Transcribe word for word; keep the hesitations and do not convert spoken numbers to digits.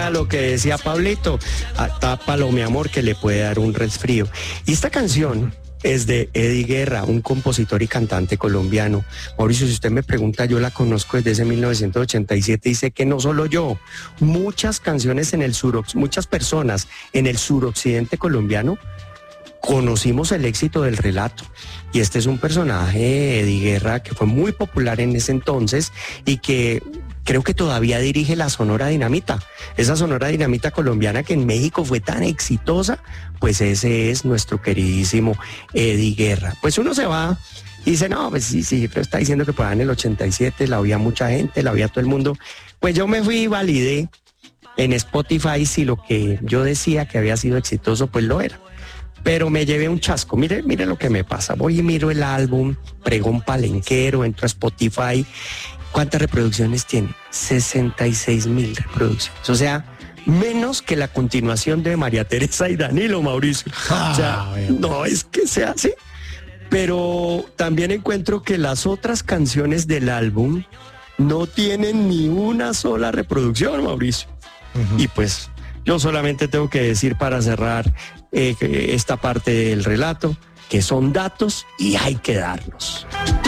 era lo que decía Pablito, ah, tápalo mi amor que le puede dar un resfrío. Y esta canción es de Eddie Guerra, un compositor y cantante colombiano. Mauricio, si usted me pregunta, yo la conozco desde ese mil novecientos ochenta y siete y sé que no solo yo, muchas canciones en el sur, muchas personas en el suroccidente colombiano conocimos el éxito del relato. Y este es un personaje, Eddie Guerra, que fue muy popular en ese entonces y que creo que todavía dirige la Sonora Dinamita. Esa Sonora Dinamita colombiana que en México fue tan exitosa, pues ese es nuestro queridísimo Eddie Guerra. Pues uno se va y dice, no, pues sí, sí, pero está diciendo que por en el ochenta y siete la oía mucha gente, la oía todo el mundo. Pues yo me fui y validé en Spotify si lo que yo decía que había sido exitoso, pues lo era. Pero me llevé un chasco. Mire, mire lo que me pasa. Voy y miro el álbum, Pregón Palenquero, entro a Spotify. ¿Cuántas reproducciones tiene? sesenta y seis mil reproducciones. O sea, menos que la continuación de María Teresa y Danilo, Mauricio. Ah, o sea, bueno. no es que sea así. Pero también encuentro que las otras canciones del álbum no tienen ni una sola reproducción, Mauricio. Uh-huh. Y pues yo solamente tengo que decir para cerrar eh, esta parte del relato que son datos y hay que darlos.